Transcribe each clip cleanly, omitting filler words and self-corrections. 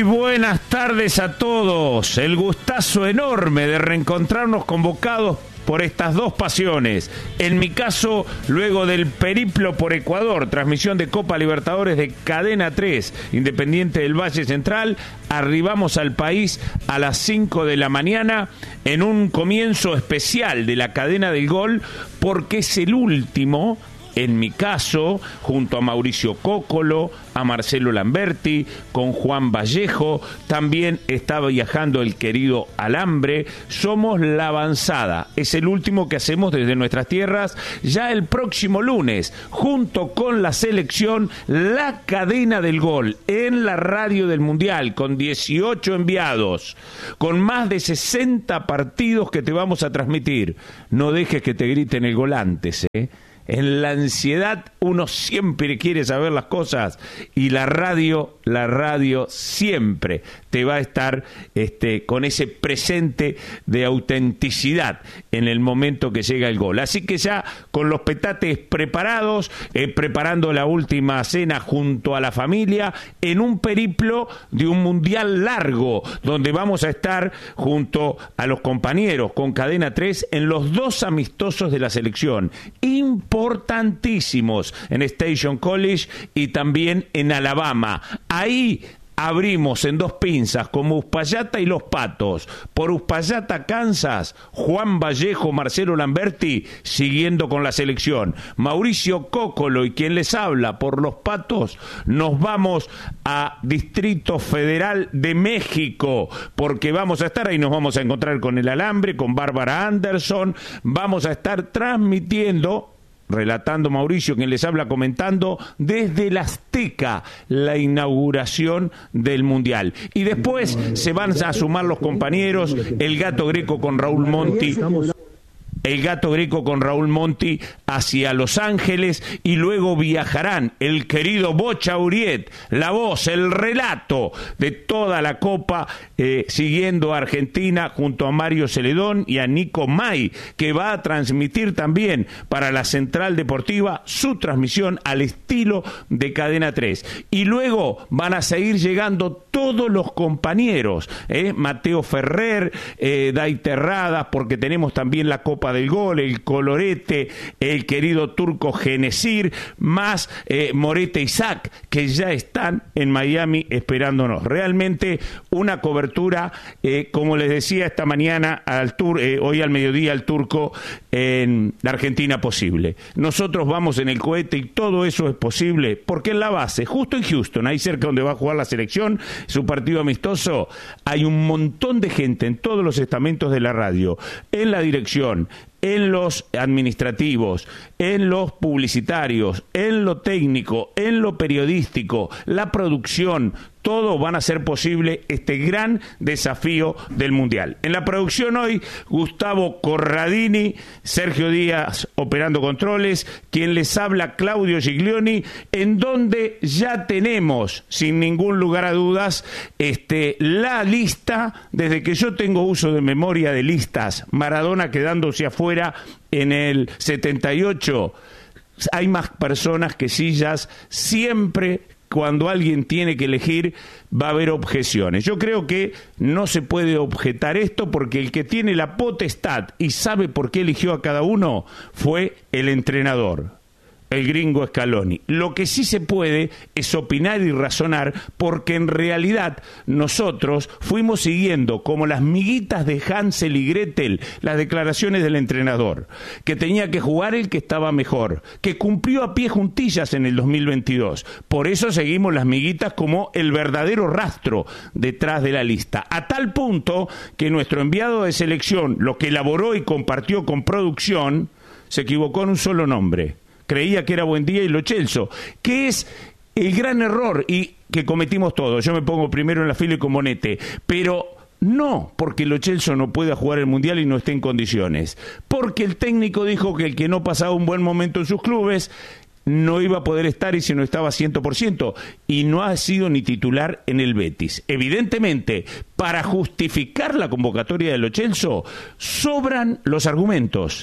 buenas tardes a todos. El gustazo enorme de reencontrarnos convocados por estas dos pasiones. En mi caso, luego del periplo por Ecuador, transmisión de Copa Libertadores de Cadena 3, Independiente del Valle Central, arribamos al país a las 5 de la mañana en un comienzo especial de la Cadena del Gol, porque es el último. En mi caso, junto a Mauricio Cóccolo, a Marcelo Lamberti, con Juan Vallejo, también está viajando el querido Alambre. Somos La Avanzada, es el último que hacemos desde nuestras tierras. Ya el próximo lunes, junto con la selección, la Cadena del Gol, en la radio del Mundial, con 18 enviados, con más de 60 partidos que te vamos a transmitir. No dejes que te griten el gol antes, En la ansiedad uno siempre quiere saber las cosas y la radio siempre te va a estar con ese presente de autenticidad en el momento que llega el gol. Así que ya con los petates preparados, preparando la última cena junto a la familia en un periplo de un mundial largo, donde vamos a estar junto a los compañeros con Cadena 3 en los dos amistosos de la selección, importantísimos, en Station College y también en Alabama. Ahí abrimos en dos pinzas, como Uspallata y Los Patos. Por Uspallata, Kansas, Juan Vallejo, Marcelo Lamberti, siguiendo con la selección. Mauricio Cóccolo y quien les habla por Los Patos, nos vamos a Distrito Federal de México, porque vamos a estar ahí, nos vamos a encontrar con el Alambre, con Bárbara Anderson, vamos a estar transmitiendo, relatando Mauricio, quien les habla, comentando desde la Azteca la inauguración del Mundial. Y después se van a sumar los compañeros, el Gato Greco con Raúl Monti. El Gato Greco con Raúl Monti hacia Los Ángeles, y luego viajarán el querido Bocha Uriet, la voz, el relato de toda la Copa, siguiendo a Argentina junto a Mario Celedón y a Nico May, que va a transmitir también para la Central Deportiva su transmisión al estilo de Cadena 3. Y luego van a seguir llegando todos los compañeros, Mateo Ferrer, Day Terradas, porque tenemos también la Copa del Gol, el Colorete, el querido Turco Genesir, más Morete Isaac, que ya están en Miami esperándonos. Realmente una cobertura, como les decía esta mañana, hoy al mediodía, al Turco, en la Argentina posible. Nosotros vamos en el cohete y todo eso es posible, porque en la base, justo en Houston, ahí cerca donde va a jugar la selección, su partido amistoso, hay un montón de gente en todos los estamentos de la radio, en la dirección, en los administrativos, en los publicitarios, en lo técnico, en lo periodístico, la producción, todo van a hacer posible este gran desafío del Mundial. En la producción hoy, Gustavo Corradini, Sergio Díaz operando controles, quien les habla, Claudio Giglioni, en donde ya tenemos, sin ningún lugar a dudas, la lista, desde que yo tengo uso de memoria de listas, Maradona quedándose afuera en el 78, hay más personas que sillas. Siempre cuando alguien tiene que elegir va a haber objeciones. Yo creo que no se puede objetar esto, porque el que tiene la potestad y sabe por qué eligió a cada uno fue el entrenador, el gringo Scaloni. Lo que sí se puede es opinar y razonar, porque en realidad nosotros fuimos siguiendo como las miguitas de Hansel y Gretel las declaraciones del entrenador, que tenía que jugar el que estaba mejor, que cumplió a pie juntillas en el 2022. Por eso seguimos las miguitas como el verdadero rastro detrás de la lista, a tal punto que nuestro enviado de selección, lo que elaboró y compartió con producción, se equivocó en un solo nombre. Creía que era Buendía y Lo Celso, que es el gran error y que cometimos todos. Yo me pongo primero en la fila y con Bonete, pero no porque Lo Celso no pueda jugar el Mundial y no esté en condiciones, porque el técnico dijo que el que no pasaba un buen momento en sus clubes no iba a poder estar, y si no estaba 100%, y no ha sido ni titular en el Betis. Evidentemente, para justificar la convocatoria de Lo Celso, sobran los argumentos.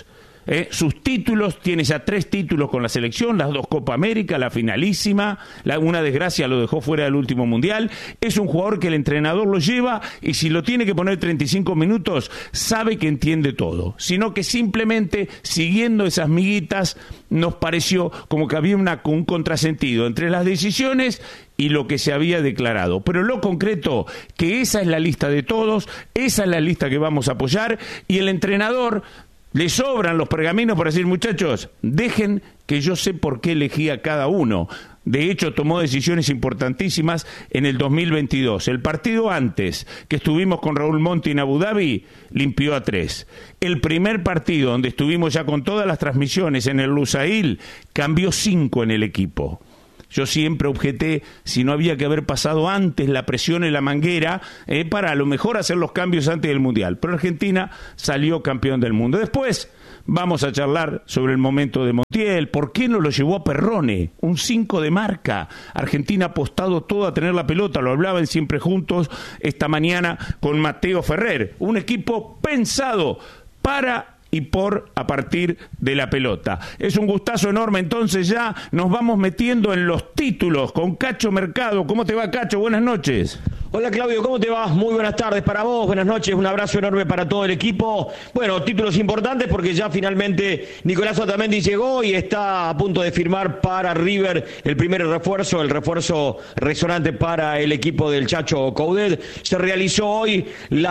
Sus títulos, tiene ya 3 títulos con la selección, las 2 Copa América, la finalísima, una desgracia lo dejó fuera del último mundial. Es un jugador que el entrenador lo lleva y si lo tiene que poner 35 minutos, sabe que entiende todo, sino que simplemente siguiendo esas miguitas nos pareció como que había un contrasentido entre las decisiones y lo que se había declarado. Pero lo concreto, que esa es la lista de todos, esa es la lista que vamos a apoyar, y el entrenador le sobran los pergaminos para decir, muchachos, dejen que yo sé por qué elegí a cada uno. De hecho, tomó decisiones importantísimas en el 2022. El partido antes, que estuvimos con Raúl Monti en Abu Dhabi, limpió a 3. El primer partido, donde estuvimos ya con todas las transmisiones en el Lusail, cambió 5 en el equipo. Yo siempre objeté si no había que haber pasado antes la presión en la manguera para a lo mejor hacer los cambios antes del Mundial. Pero Argentina salió campeón del mundo. Después vamos a charlar sobre el momento de Montiel. ¿Por qué no lo llevó a Perrone? Un 5 de marca. Argentina ha apostado todo a tener la pelota. Lo hablaban siempre juntos esta mañana con Mateo Ferrer. Un equipo pensado para y a partir de la pelota. Es un gustazo enorme, entonces ya nos vamos metiendo en los títulos con Cacho Mercado. ¿Cómo te va, Cacho? Buenas noches. Hola Claudio, ¿cómo te va? Muy buenas tardes para vos, buenas noches, un abrazo enorme para todo el equipo. Bueno, títulos importantes porque ya finalmente Nicolás Otamendi llegó y está a punto de firmar para River el primer refuerzo, el refuerzo resonante para el equipo del Chacho Coudet. Se realizó hoy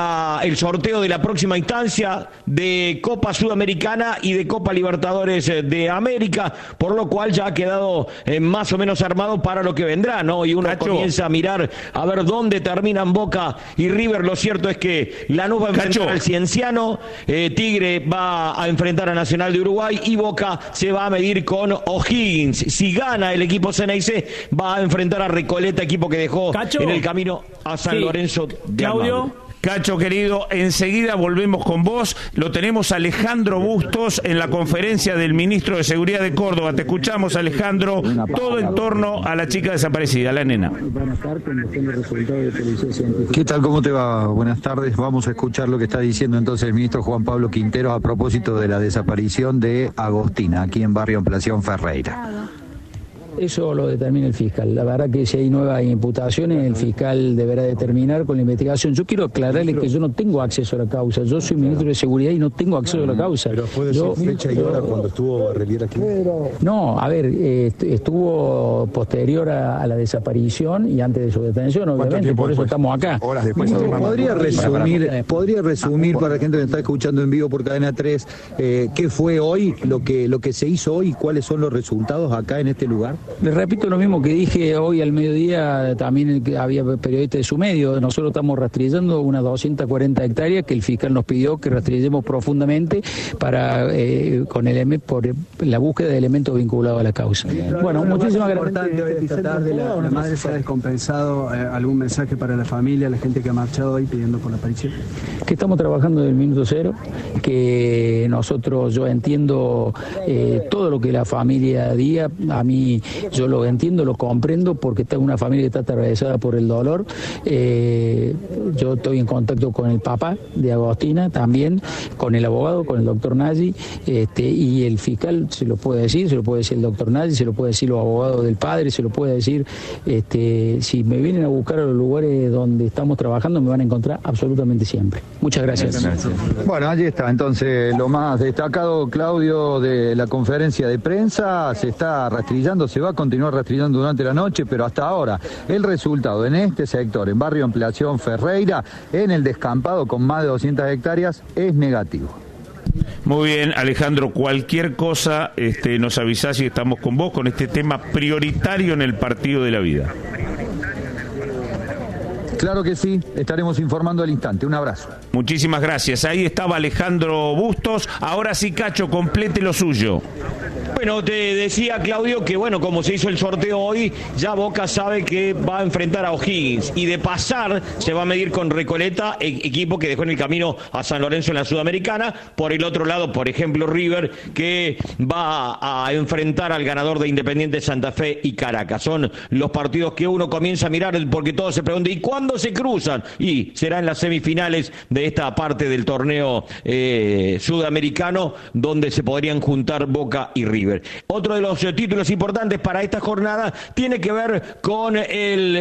el sorteo de la próxima instancia de Copa Sudamericana y de Copa Libertadores de América, por lo cual ya ha quedado más o menos armado para lo que vendrá, ¿no? Y uno comienza a mirar a ver dónde terminan Boca y River. Lo cierto es que Lanús va a enfrentar al Cienciano, Tigre va a enfrentar a Nacional de Uruguay y Boca se va a medir con O'Higgins. Si gana el equipo Ceneice, va a enfrentar a Recoleta, equipo que dejó en el camino a San Lorenzo de Almagro. Cacho, querido, enseguida volvemos con vos. Lo tenemos a Alejandro Bustos en la conferencia del ministro de Seguridad de Córdoba. Te escuchamos, Alejandro. Todo en torno a la chica desaparecida, la nena. ¿Qué tal? ¿Cómo te va? Buenas tardes. Vamos a escuchar lo que está diciendo entonces el ministro Juan Pablo Quinteros a propósito de la desaparición de Agostina, aquí en Barrio Ampliación Ferreira. Eso lo determina el fiscal. La verdad que si hay nuevas imputaciones, el fiscal deberá determinar con la investigación. Yo quiero aclararle que yo no tengo acceso a la causa. Yo soy ministro de Seguridad y no tengo acceso a la causa. ¿Pero puede decir fecha y hora cuando estuvo Barrelier aquí? No, a ver, estuvo posterior a la desaparición y antes de su detención, obviamente, por eso estamos acá. Horas después. ¿Podría resumir para la gente que está escuchando en vivo por Cadena 3 qué fue hoy, lo que se hizo hoy y cuáles son los resultados acá en este lugar? Les repito lo mismo que dije hoy al mediodía, también había periodistas de su medio. Nosotros estamos rastrillando unas 240 hectáreas que el fiscal nos pidió que rastrillemos profundamente para por la búsqueda de elementos vinculados a la causa. Bueno, muchísimas gracias. Esta tarde la madre se ha descompensado. ¿Algún mensaje para la familia, la gente que ha marchado hoy pidiendo por la aparición? Que estamos trabajando desde el minuto cero, que yo entiendo todo lo que la familia diga. A mí yo lo entiendo, lo comprendo, porque está una familia que está atravesada por el dolor. Yo estoy en contacto con el papá de Agostina, también con el abogado, con el doctor Nagy, y el fiscal se lo puede decir el doctor Nagy, se lo puede decir los abogados del padre, se lo puede decir. Si me vienen a buscar a los lugares donde estamos trabajando, me van a encontrar absolutamente siempre. Muchas gracias. Bueno, allí está entonces lo más destacado, Claudio, de la conferencia de prensa. Se está rastrillando, se va a continuar rastrillando durante la noche, pero hasta ahora el resultado en este sector, en Barrio Ampliación Ferreira, en el descampado con más de 200 hectáreas, es negativo. Muy bien, Alejandro, cualquier cosa nos avisás y estamos con vos con este tema prioritario en el partido de la vida. Claro que sí, estaremos informando al instante. Un abrazo. Muchísimas gracias. Ahí estaba Alejandro Bustos. Ahora sí, Cacho, complete lo suyo. Bueno, te decía, Claudio, que bueno, como se hizo el sorteo hoy, ya Boca sabe que va a enfrentar a O'Higgins y de pasar se va a medir con Recoleta, equipo que dejó en el camino a San Lorenzo en la Sudamericana. Por el otro lado, por ejemplo, River, que va a enfrentar al ganador de Independiente Santa Fe y Caracas. Son los partidos que uno comienza a mirar porque todos se preguntan, ¿y cuándo se cruzan? Y será en las semifinales de esta parte del torneo sudamericano, donde se podrían juntar Boca y River. Otro de los títulos importantes para esta jornada tiene que ver con lo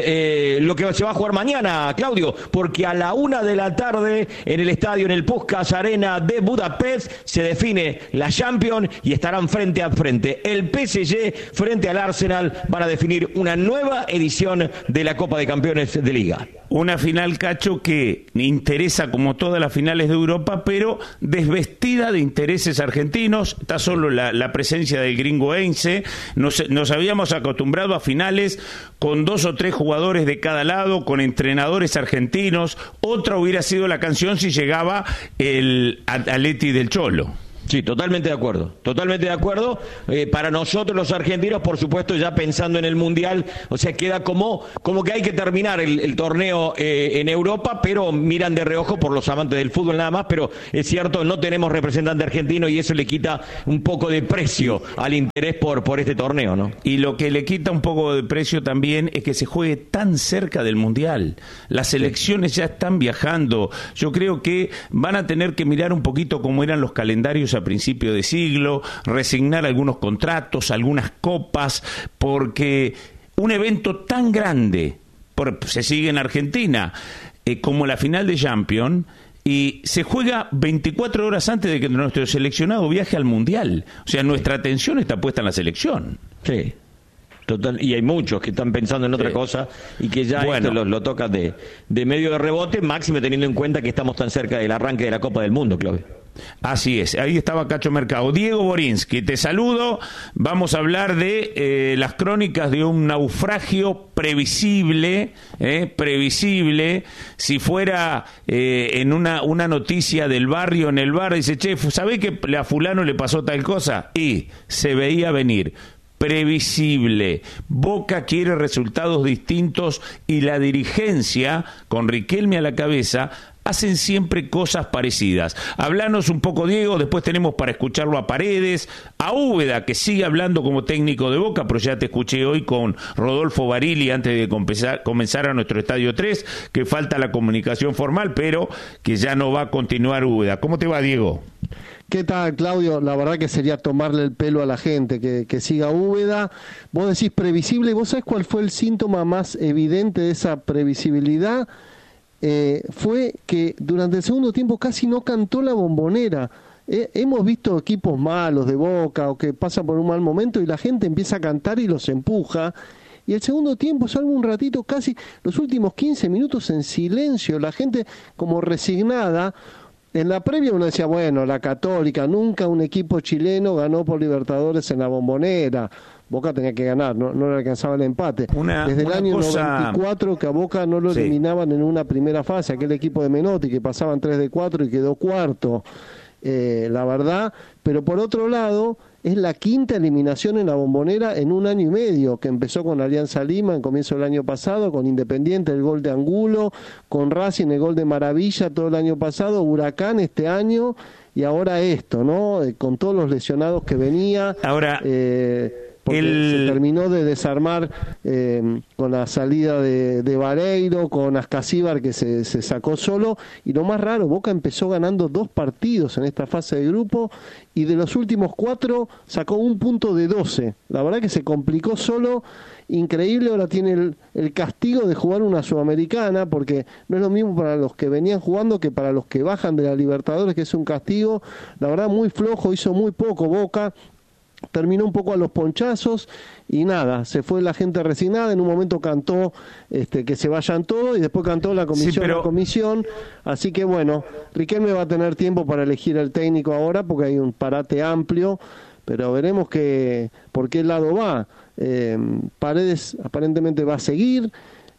que se va a jugar mañana, Claudio, porque a la 1:00 p.m. en el estadio, en el Puskás Arena de Budapest, se define la Champions y estarán frente a frente. El PSG frente al Arsenal van a definir una nueva edición de la Copa de Campeones de Liga. Una final, Cacho, que interesa como todas las finales de Europa, pero desvestida de intereses argentinos. Está solo la presencia del gringo Heinze. Nos habíamos acostumbrado a finales con 2 o 3 jugadores de cada lado, con entrenadores argentinos. Otra hubiera sido la canción si llegaba el Atleti del Cholo. Sí, totalmente de acuerdo, totalmente de acuerdo. Para nosotros los argentinos, por supuesto, ya pensando en el Mundial, o sea, queda como que hay que terminar el torneo en Europa, pero miran de reojo por los amantes del fútbol nada más, pero es cierto, no tenemos representante argentino y eso le quita un poco de precio al interés por este torneo, ¿no? Y lo que le quita un poco de precio también es que se juegue tan cerca del Mundial. Las selecciones ya están viajando. Yo creo que van a tener que mirar un poquito cómo eran los calendarios a principio de siglo, resignar algunos contratos, algunas copas, porque un evento tan grande, se sigue en Argentina, como la final de Champions, y se juega 24 horas antes de que nuestro seleccionado viaje al Mundial. O sea, nuestra atención está puesta en la selección. Sí. Total, y hay muchos que están pensando en otra cosa y que ya esto lo toca de medio de rebote, máximo teniendo en cuenta que estamos tan cerca del arranque de la Copa del Mundo, Claudio. Así es, ahí estaba Cacho Mercado. Diego Borinsky, te saludo. Vamos a hablar de las crónicas de un naufragio previsible. Si fuera en una noticia del barrio, en el bar, dice, che, ¿sabés que a fulano le pasó tal cosa? Y se veía venir. Previsible. Boca quiere resultados distintos y la dirigencia, con Riquelme a la cabeza, hacen siempre cosas parecidas. Hablanos un poco, Diego, después tenemos para escucharlo a Paredes, a Úbeda, que sigue hablando como técnico de Boca, pero ya te escuché hoy con Rodolfo Barili antes de comenzar a nuestro Estadio 3, que falta la comunicación formal, pero que ya no va a continuar Úbeda. ¿Cómo te va, Diego? ¿Qué tal, Claudio? La verdad que sería tomarle el pelo a la gente, que siga Úbeda. Vos decís previsible, ¿vos sabés cuál fue el síntoma más evidente de esa previsibilidad? Fue que durante el segundo tiempo casi no cantó la Bombonera. Hemos visto equipos malos de Boca o que pasan por un mal momento y la gente empieza a cantar y los empuja. Y el segundo tiempo, salvo un ratito, casi los últimos 15 minutos en silencio, la gente como resignada. En la previa uno decía, bueno, la Católica, nunca un equipo chileno ganó por Libertadores en la Bombonera. Boca tenía que ganar, no le alcanzaba el empate. Desde el año 94 que a Boca no lo eliminaban en una primera fase, aquel equipo de Menotti que pasaban 3 de 4 y quedó cuarto, la verdad. Pero por otro lado, es la quinta eliminación en la Bombonera en un año y medio, que empezó con Alianza Lima en comienzo del año pasado, con Independiente el gol de Angulo, con Racing el gol de Maravilla todo el año pasado, Huracán este año y ahora esto, ¿no? Con todos los lesionados que venía. Ahora, porque se terminó de desarmar con la salida de Vareiro, con Ascasíbar que se sacó solo, y lo más raro, Boca empezó ganando 2 partidos en esta fase de grupo y de los últimos 4 sacó 1 punto de 12. La verdad que se complicó solo, increíble. Ahora tiene el castigo de jugar una Sudamericana, porque no es lo mismo para los que venían jugando que para los que bajan de la Libertadores, que es un castigo. La verdad muy flojo, hizo muy poco Boca. Terminó un poco a los ponchazos y nada, se fue la gente resignada. En un momento cantó que se vayan todos y después cantó la comisión, así que bueno, Riquelme va a tener tiempo para elegir el técnico ahora porque hay un parate amplio, pero veremos por qué lado va. Paredes aparentemente va a seguir,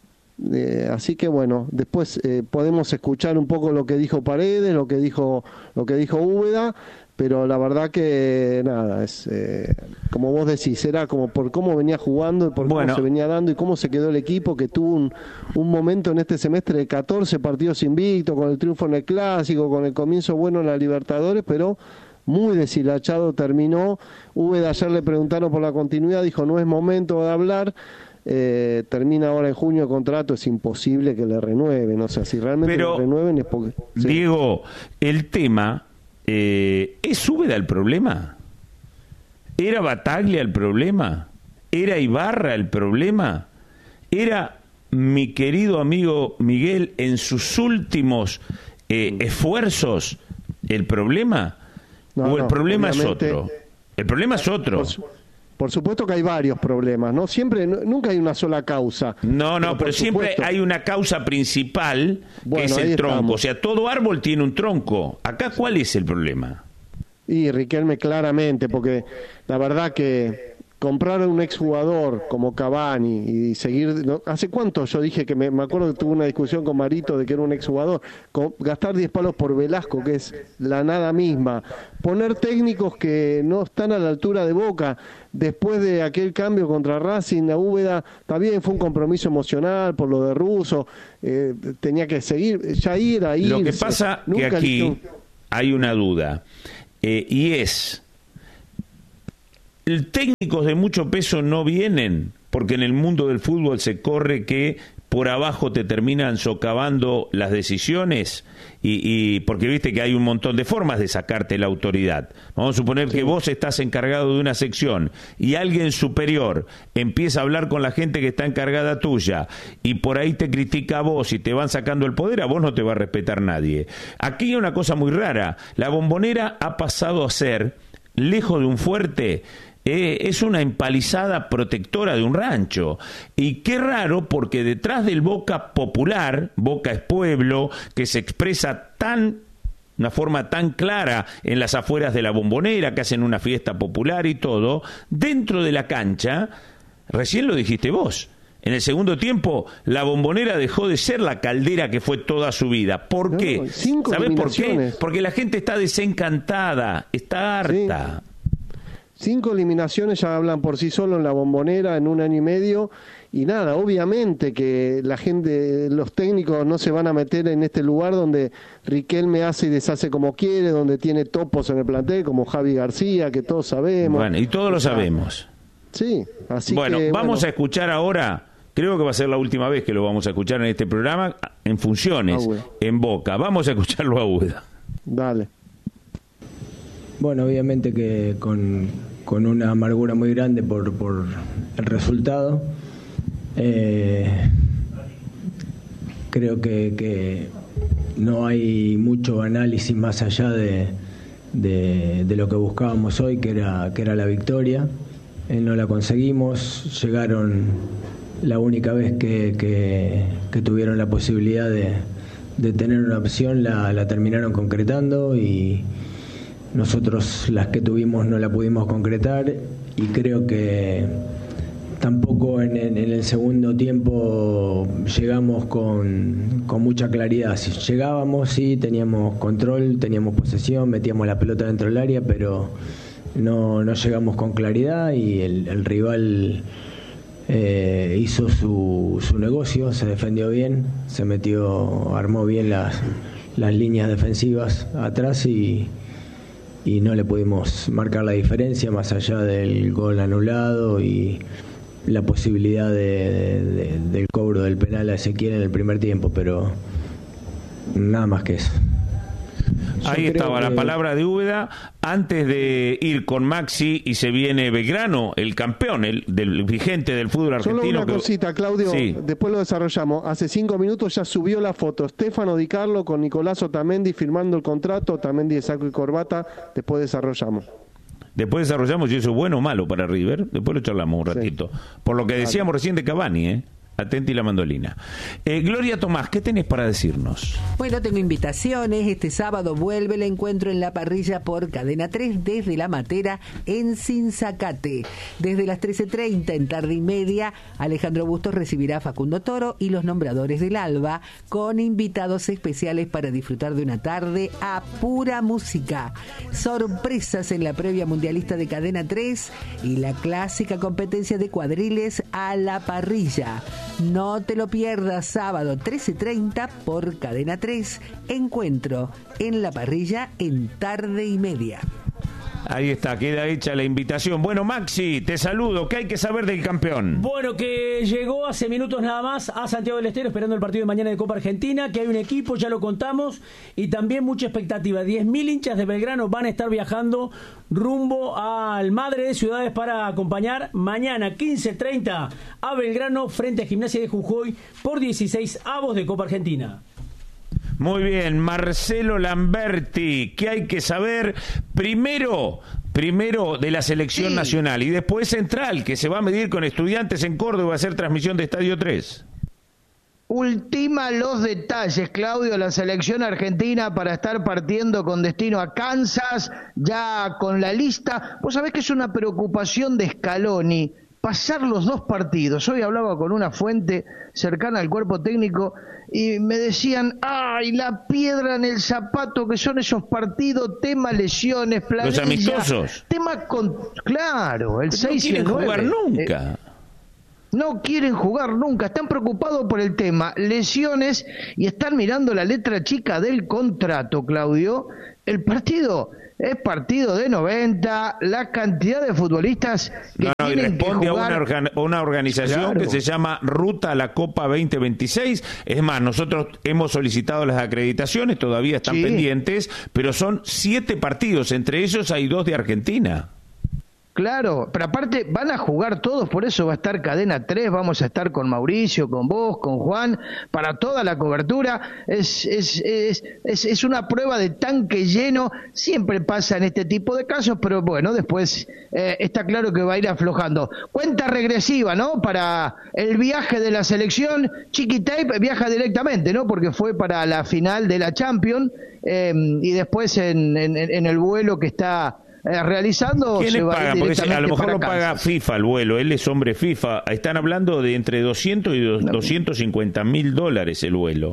así que bueno, después podemos escuchar un poco lo que dijo Paredes, lo que dijo Úbeda. pero la verdad que nada, es como vos decís, era como por cómo venía jugando y por cómo se venía dando y cómo se quedó el equipo, que tuvo un momento en este semestre de 14 partidos invictos, con el triunfo en el Clásico, con el comienzo bueno en la Libertadores, pero muy deshilachado terminó. Úbeda ayer le preguntaron por la continuidad, dijo no es momento de hablar. Termina ahora en junio el contrato, es imposible que le renueven, o sea, si realmente le renueven es porque... Sí. Diego, el tema, ¿es Úbeda el problema? ¿Era Bataglia el problema? ¿Era Ibarra el problema? ¿Era mi querido amigo Miguel en sus últimos esfuerzos el problema? ¿O el problema es otro? El problema es otro. Por supuesto que hay varios problemas, ¿no? Nunca hay una sola causa. No, pero siempre hay una causa principal, que es el tronco. Estamos. O sea, todo árbol tiene un tronco. Acá, ¿cuál es el problema? Y Riquelme claramente, porque la verdad que comprar a un exjugador como Cavani y seguir... ¿no? ¿Hace cuánto yo dije que me acuerdo que tuve una discusión con Marito de que era un exjugador? Gastar 10 palos por Velasco, que es la nada misma. Poner técnicos que no están a la altura de Boca. Después de aquel cambio contra Racing, la Úbeda también fue un compromiso emocional por lo de Russo. Tenía que seguir, ya ir ahí. Lo que pasa que aquí hay una duda, y es... Técnicos de mucho peso no vienen, porque en el mundo del fútbol se corre que por abajo te terminan socavando las decisiones y porque viste que hay un montón de formas de sacarte la autoridad. Vamos a suponer que vos estás encargado de una sección y alguien superior empieza a hablar con la gente que está encargada tuya y por ahí te critica a vos y te van sacando el poder, a vos no te va a respetar nadie. Aquí hay una cosa muy rara, la Bombonera ha pasado a ser, lejos de un fuerte, es una empalizada protectora de un rancho. Y qué raro, porque detrás del Boca popular, Boca es pueblo, que se expresa una forma tan clara en las afueras de la Bombonera, que hacen una fiesta popular y todo, dentro de la cancha, recién lo dijiste vos, en el segundo tiempo la Bombonera dejó de ser la caldera que fue toda su vida. ¿Por qué? ¿Sabés por qué? Porque la gente está desencantada, está harta. 5 eliminaciones ya hablan por sí solo en la Bombonera en un año y medio y nada, obviamente que la gente, los técnicos no se van a meter en este lugar donde Riquelme hace y deshace como quiere, donde tiene topos en el plantel como Javi García, que todos sabemos. Bueno, y todos lo sabemos. Sí, así bueno, que... Vamos a escuchar ahora, creo que va a ser la última vez que lo vamos a escuchar en este programa, en funciones, en Boca. Vamos a escucharlo a Úbeda. Dale. Bueno, obviamente que con una amargura muy grande por el resultado. Creo que no hay mucho análisis más allá de lo que buscábamos hoy, que era la victoria. No la conseguimos, llegaron la única vez que tuvieron la posibilidad de tener una opción, la terminaron concretando y nosotros las que tuvimos no la pudimos concretar y creo que tampoco en el segundo tiempo llegamos con mucha claridad. Si llegábamos, sí, teníamos control, teníamos posesión, metíamos la pelota dentro del área, pero no llegamos con claridad y el rival hizo su negocio, se defendió bien, se metió, armó bien las líneas defensivas atrás y no le pudimos marcar la diferencia más allá del gol anulado y la posibilidad del cobro del penal a Ezequiel en el primer tiempo, pero nada más que eso. Ahí estaba la palabra de Úbeda antes de ir con Maxi y se viene Belgrano, el campeón, del vigente del fútbol argentino. Solo una cosita, Claudio, sí. Después lo desarrollamos. Hace 5 minutos ya subió la foto Stefano Di Carlo con Nicolás Otamendi firmando el contrato, Otamendi de saco y corbata, después desarrollamos. Después desarrollamos, y eso es bueno o malo para River, después lo charlamos un ratito. Por lo que decíamos recién de Cavani, Atenti la mandolina. Gloria Tomás, ¿qué tenés para decirnos? Bueno, tengo invitaciones. Este sábado vuelve el encuentro en la parrilla por Cadena 3 desde La Matera en Sinzacate. Desde las 13:30 en tarde y media, Alejandro Bustos recibirá a Facundo Toro y los nombradores del Alba con invitados especiales para disfrutar de una tarde a pura música. Sorpresas en la previa mundialista de Cadena 3 y la clásica competencia de cuadriles a la parrilla. No te lo pierdas, sábado 13:30 por Cadena 3, encuentro en la parrilla en tarde y media. Ahí está, queda hecha la invitación. Bueno, Maxi, te saludo. ¿Qué hay que saber del campeón? Bueno, que llegó hace minutos nada más a Santiago del Estero esperando el partido de mañana de Copa Argentina, que hay un equipo, ya lo contamos, y también mucha expectativa. 10.000 hinchas de Belgrano van a estar viajando rumbo al Madre de Ciudades para acompañar mañana 15:30 a Belgrano frente a Gimnasia de Jujuy por 16avos de Copa Argentina. Muy bien, Marcelo Lamberti, ¿qué hay que saber? Primero de la selección nacional y después Central, que se va a medir con Estudiantes en Córdoba, va a hacer transmisión de Estadio 3. Ultima los detalles, Claudio, la selección argentina para estar partiendo con destino a Kansas, ya con la lista. Vos sabés que es una preocupación de Scaloni pasar los 2 partidos. Hoy hablaba con una fuente cercana al cuerpo técnico y me decían, ¡ay, la piedra en el zapato que son esos partidos! Tema lesiones, planilla. Los amistosos. Tema claro, el 6 y el 9. No quieren jugar nunca. No quieren jugar nunca, están preocupados por el tema lesiones y están mirando la letra chica del contrato, Claudio. El partido es partido de 90, la cantidad de futbolistas que tienen que jugar. Responde a una organización que se llama Ruta a la Copa 2026. Es más, nosotros hemos solicitado las acreditaciones, todavía están pendientes, pero son 7 partidos, entre ellos hay 2 de Argentina. Claro, pero aparte van a jugar todos, por eso va a estar Cadena 3, vamos a estar con Mauricio, con vos, con Juan, para toda la cobertura. Es una prueba de tanque lleno, siempre pasa en este tipo de casos, pero bueno, después está claro que va a ir aflojando. Cuenta regresiva, ¿no? Para el viaje de la selección, Chiqui Tape viaja directamente, ¿no? Porque fue para la final de la Champions y después en el vuelo que está realizando. ¿Quiénes pagan? Porque a lo mejor lo paga FIFA el vuelo, él es hombre FIFA. Están hablando de entre 200 y $250.000 el vuelo.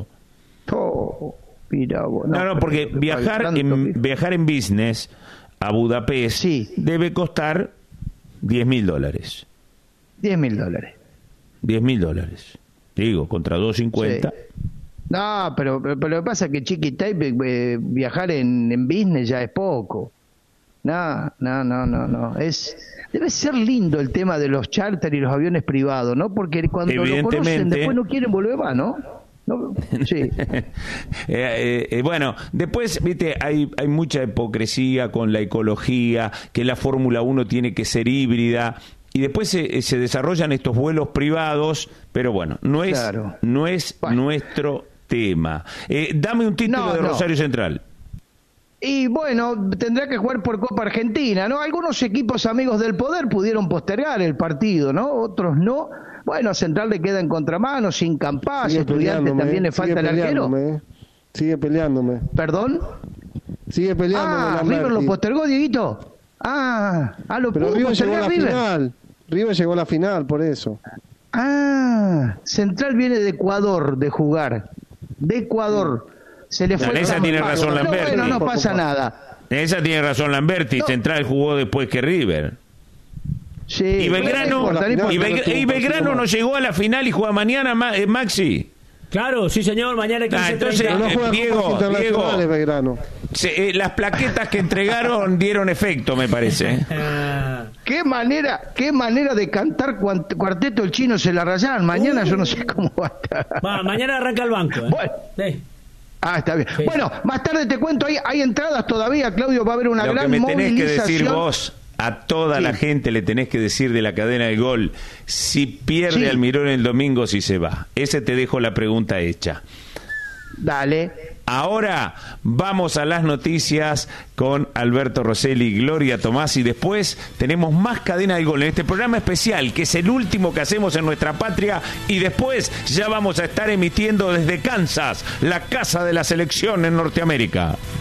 Mira, no, porque viajar en business a Budapest debe costar $10.000. $10.000. $10.000. Digo, contra 250. Sí. No, pero lo que pasa es que Chiqui Tape viajar en business ya es poco. No. Debe ser lindo el tema de los charter y los aviones privados, ¿no? Porque cuando lo conocen después no quieren volver más, ¿no? Sí. Bueno, después, viste, hay mucha hipocresía con la ecología, que la Fórmula 1 tiene que ser híbrida, y después se desarrollan estos vuelos privados, pero bueno, no es nuestro tema. Dame un título de Rosario Central. Y bueno, tendrá que jugar por Copa Argentina, ¿no? Algunos equipos amigos del poder pudieron postergar el partido, ¿no? Otros no. Bueno, a Central le queda en contramano, sin Campás, Estudiantes también le falta el arquero. Sigue peleándome. ¿Perdón? Sigue peleándome. ¿River lo postergó, Dieguito? Lo pero pudo River llegó a la River. final. River llegó a la final, por eso. Central viene de Ecuador de jugar. De Ecuador. Se le fue. Esa tiene razón Lamberti. Bueno, no pasa nada. Esa tiene razón Lamberti. Central jugó después que River. Sí. Y Belgrano, Belgrano no llegó a la final y juega mañana, Maxi. Claro, sí señor, mañana 15:30. Entonces, Diego, Belgrano. Las plaquetas que entregaron dieron efecto, me parece. Qué manera de cantar cuarteto el chino se la rayaron. Mañana yo no sé cómo va a estar. Mañana arranca el banco. Bueno. Sí. Está bien. Sí. Bueno, más tarde te cuento, hay entradas todavía, Claudio, va a haber una gran movilización. Lo que me tenés que decir vos, a toda la gente le tenés que decir de la cadena del gol, si pierde Almirón el domingo, si se va. Ese te dejo la pregunta hecha. Dale. Ahora vamos a las noticias con Alberto Rosselli, Gloria Tomás, y después tenemos más Cadena del Gol en este programa especial, que es el último que hacemos en nuestra patria, y después ya vamos a estar emitiendo desde Kansas, la casa de la selección en Norteamérica.